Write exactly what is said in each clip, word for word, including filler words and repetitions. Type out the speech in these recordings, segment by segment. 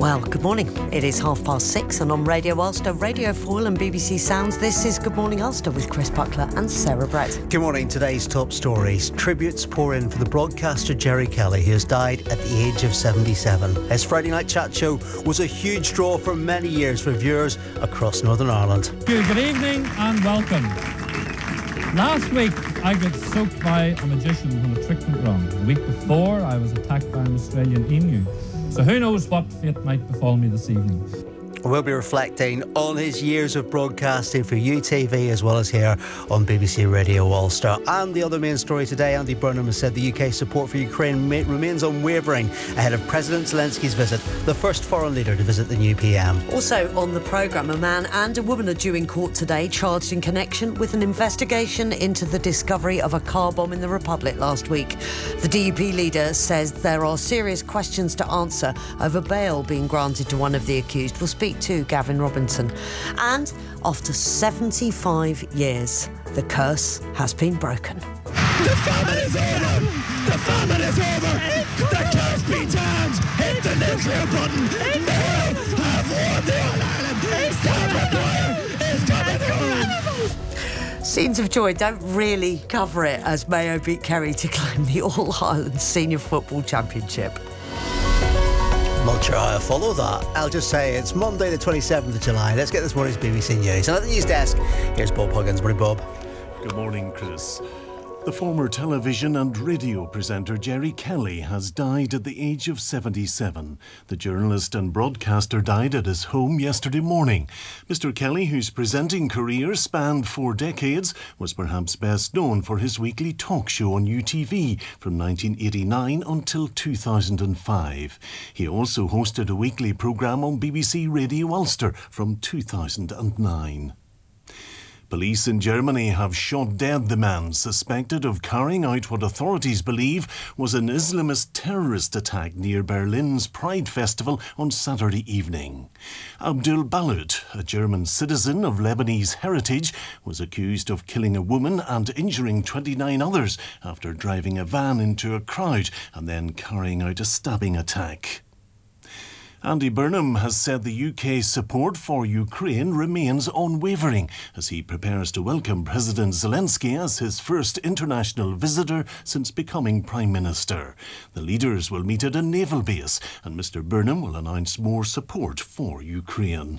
Well, good morning. It is half past six and on Radio Ulster, Radio Foil and B B C Sounds, this is Good Morning Ulster with Chris Buckler and Sarah Brett. Good morning. Today's top stories. Tributes pour in for the broadcaster Gerry Kelly, who has died at the age of seventy-seven. His Friday night chat show was a huge draw for many years for viewers across Northern Ireland. Good, good evening and welcome. Last week, I got soaked by a magician when a trick went wrong. The week before, I was attacked by an Australian emu. So who knows what fate might befall me this evening. We'll be reflecting on his years of broadcasting for U T V as well as here on B B C Radio Ulster. And the other main story today, Andy Burnham has said the U K support for Ukraine remains unwavering ahead of President Zelensky's visit, the first foreign leader to visit the new P M. Also on the programme, a man and a woman are due in court today, charged in connection with an investigation into the discovery of a car bomb in the Republic last week. The D U P leader says there are serious questions to answer over bail being granted to one of the accused. We'll speak to Gavin Robinson. And after seventy-five years, the curse has been broken. The famine is over! The famine is over! The curse be turned! Hit the nuclear button! Now have won the All-Ireland! Sam McGuire is coming home! Scenes of joy don't really cover it as Mayo beat Kerry to claim the All-Ireland Senior Football Championship. Not sure how I follow that. I'll just say it's Monday the twenty-seventh of July. Let's get this morning's B B C News. And at the news desk, here's Bob Huggins. Morning, Bob. Good morning, Chris. The former television and radio presenter Gerry Kelly has died at the age of seventy-seven. The journalist and broadcaster died at his home yesterday morning. Mister Kelly, whose presenting career spanned four decades, was perhaps best known for his weekly talk show on U T V from nineteen eighty-nine until two thousand five. He also hosted a weekly programme on B B C Radio Ulster from two thousand nine. Police in Germany have shot dead the man suspected of carrying out what authorities believe was an Islamist terrorist attack near Berlin's Pride Festival on Saturday evening. Abdul Balut, a German citizen of Lebanese heritage, was accused of killing a woman and injuring twenty-nine others after driving a van into a crowd and then carrying out a stabbing attack. Andy Burnham has said the U K's support for Ukraine remains unwavering as he prepares to welcome President Zelensky as his first international visitor since becoming Prime Minister. The leaders will meet at a naval base and Mister Burnham will announce more support for Ukraine.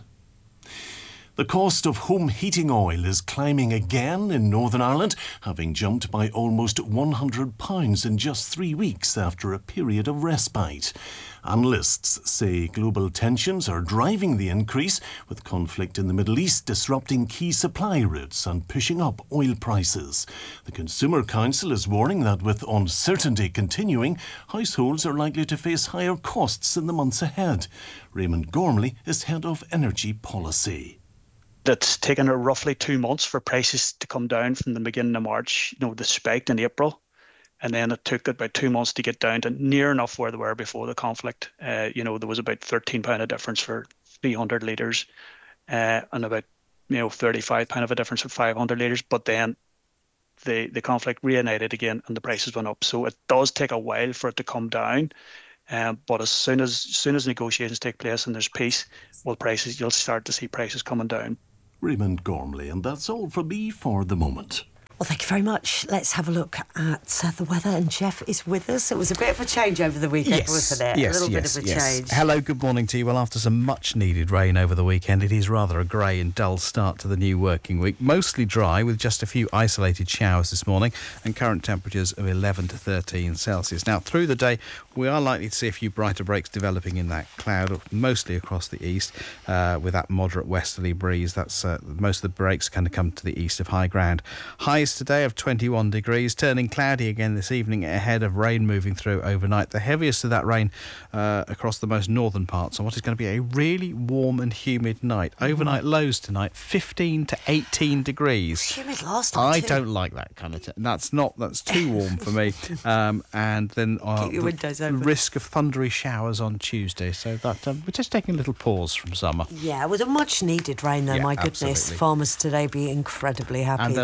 The cost of home heating oil is climbing again in Northern Ireland, having jumped by almost one hundred pounds in just three weeks after a period of respite. Analysts say global tensions are driving the increase, with conflict in the Middle East disrupting key supply routes and pushing up oil prices. The Consumer Council is warning that with uncertainty continuing, households are likely to face higher costs in the months ahead. Raymond Gormley is head of energy policy. It's taken roughly two months for prices to come down from the beginning of March. You know, they spiked in April, and then it took about two months to get down to near enough where they were before the conflict. Uh, you know, there was about thirteen pounds a difference for three hundred litres uh, and about, you know, thirty-five pounds of a difference for five hundred litres. But then the, the conflict reignited again and the prices went up. So it does take a while for it to come down. Um, but as soon as, as soon as negotiations take place and there's peace, well, prices, you'll start to see prices coming down. Raymond Gormley, and that's all from me for the moment. Well, thank you very much. Let's have a look at uh, the weather, and Jeff is with us. It was a bit of a change over the weekend, yes, wasn't it? Yes, a little yes, bit of a yes. change. Hello, good morning to you. Well, after some much-needed rain over the weekend, it is rather a grey and dull start to the new working week. Mostly dry, with just a few isolated showers this morning, and current temperatures of eleven to thirteen Celsius. Now, through the day, we are likely to see a few brighter breaks developing in that cloud, mostly across the east, uh, with that moderate westerly breeze. That's uh, most of the breaks kind of come to the east of high ground. Highs today of twenty-one degrees, turning cloudy again this evening ahead of rain moving through overnight. The heaviest of that rain uh, across the most northern parts on what is going to be a really warm and humid night. Overnight mm. lows tonight, fifteen to eighteen degrees. It was humid last night I too. don't like that kind of... T- that's not... That's too warm for me. Um, and then... Uh, Keep your windows open. Risk of thundery showers on Tuesday, so that um, we're just taking a little pause from summer. Yeah, it was a much needed rain though, yeah, my goodness. Absolutely. Farmers today be incredibly happy. And